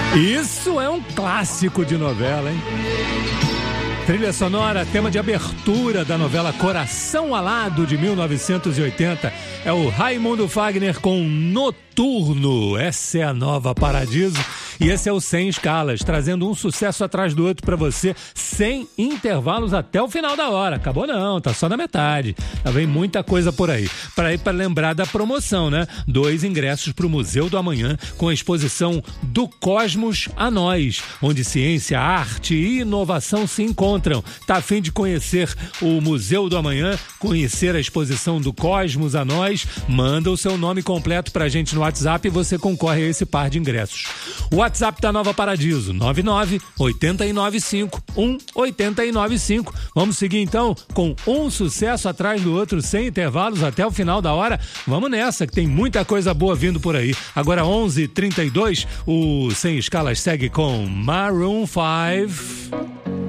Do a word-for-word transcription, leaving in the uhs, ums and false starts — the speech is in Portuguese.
Isso é um clássico de novela, hein? Trilha sonora, tema de abertura da novela Coração Alado, de mil novecentos e oitenta. É o Raimundo Fagner com Noturno. Essa é a nova Paradiso. E esse é o Sem Escalas, trazendo um sucesso atrás do outro pra você, sem intervalos até o final da hora. Acabou não, tá só na metade. Tá vem muita coisa por aí. Para ir para lembrar da promoção, né? Dois ingressos pro Museu do Amanhã, com a exposição Do Cosmos a Nós, onde ciência, arte e inovação se encontram. Tá a fim de conhecer o Museu do Amanhã, conhecer a exposição Do Cosmos a Nós? Manda o seu nome completo pra gente no WhatsApp e você concorre a esse par de ingressos. O WhatsApp da Nova Paradiso, nove nove oito nove cinco um oito nove cinco. Vamos seguir então com um sucesso atrás do outro, sem intervalos até o final da hora. Vamos nessa, que tem muita coisa boa vindo por aí. Agora onze e trinta e dois, o Sem Escalas segue com Maroon five.